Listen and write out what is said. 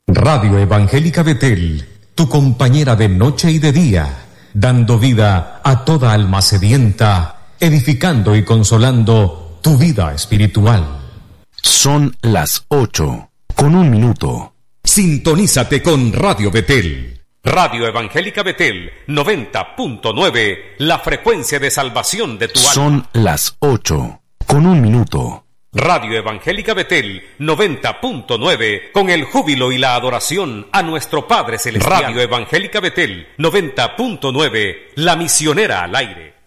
Radio Evangélica Betel, tu compañera de noche y de día, dando vida a toda alma sedienta, edificando y consolando tu vida espiritual. Son las 8:01. Sintonízate con Radio Betel. Radio Evangélica Betel 90.9, la frecuencia de salvación de tu alma. Son las 8:01. Radio Evangélica Betel 90.9, con el júbilo y la adoración a nuestro Padre Celestial. Radio Evangélica Betel 90.9, la misionera al aire.